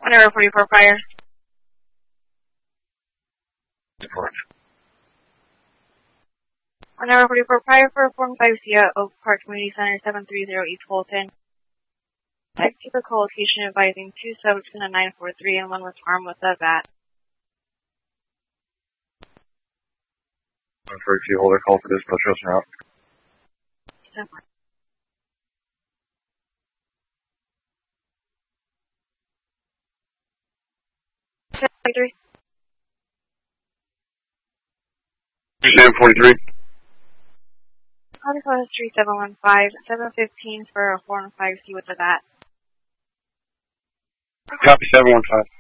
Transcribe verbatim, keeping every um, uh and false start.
one zero forty-four fire. Report. one zero forty-four fire for four five C at Oak Park Community Center, seven three zero East Fulton. Active co-location advising two subs in a nine four three and one was armed with a bat. one for Q holder, call for dispatch, trust route. forty-three. seven forty-three. Call call is three seven one five, seven fifteen for a four and five C with a bat. Copy seven one five.